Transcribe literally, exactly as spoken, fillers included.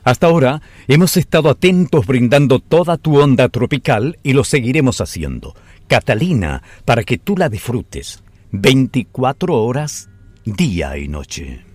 Hasta ahora hemos estado atentos brindando toda tu onda tropical y lo seguiremos haciendo. Catalina, para que tú la disfrutes. veinticuatro horas, día y noche.